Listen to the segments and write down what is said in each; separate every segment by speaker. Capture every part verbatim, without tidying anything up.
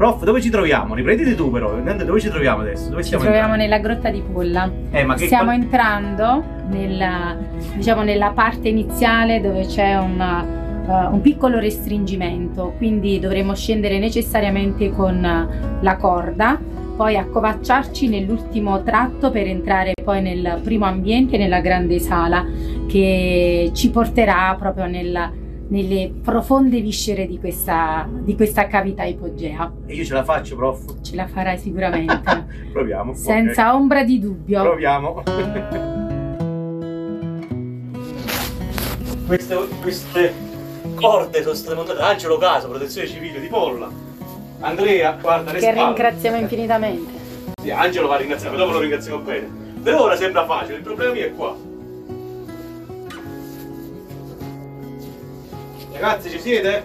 Speaker 1: Prof, dove ci troviamo? Riprenditi tu però, dove ci troviamo adesso? Dove
Speaker 2: ci troviamo entrando? Nella grotta di Polla.
Speaker 1: Eh, ma che
Speaker 2: Stiamo
Speaker 1: qual...
Speaker 2: entrando nella, diciamo, nella parte iniziale dove c'è un, uh, un piccolo restringimento, quindi dovremo scendere necessariamente con la corda, poi accovacciarci nell'ultimo tratto per entrare poi nel primo ambiente, nella grande sala, che ci porterà proprio nel... nelle profonde viscere di questa, di questa cavità ipogea.
Speaker 1: E io ce la faccio, prof?
Speaker 2: Ce la farai sicuramente.
Speaker 1: Proviamo.
Speaker 2: Senza okay. ombra di dubbio.
Speaker 1: Proviamo. queste, queste corde sono state montate da Angelo Caso, Protezione Civile di Polla. Andrea, guarda le
Speaker 2: che
Speaker 1: spalle.
Speaker 2: Ringraziamo infinitamente.
Speaker 1: Sì, Angelo va ringraziato, dopo lo ringraziamo bene. Per ora sembra facile, il problema mio è qua. Ragazzi, ci siete?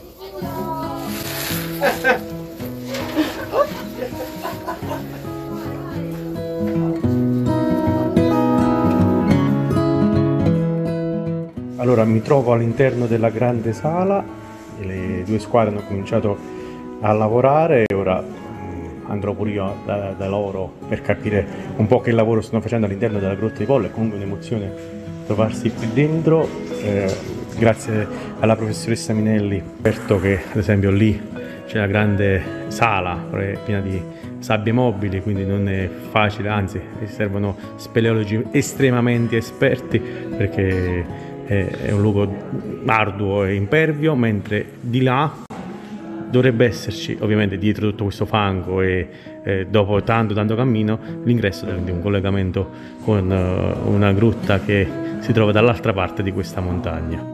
Speaker 1: Allora, mi trovo all'interno della grande sala, le due squadre hanno cominciato a lavorare e ora andrò pure io da, da loro per capire un po' che lavoro stanno facendo all'interno della grotta di Polla. È comunque un'emozione trovarsi qui dentro. Eh, Grazie alla professoressa Minelli, certo che ad esempio lì c'è una grande sala piena di sabbie mobili, quindi non è facile, anzi servono speleologi estremamente esperti perché è un luogo arduo e impervio, mentre di là dovrebbe esserci, ovviamente dietro tutto questo fango e eh, dopo tanto tanto cammino, l'ingresso di un collegamento con uh, una grotta che si trova dall'altra parte di questa montagna.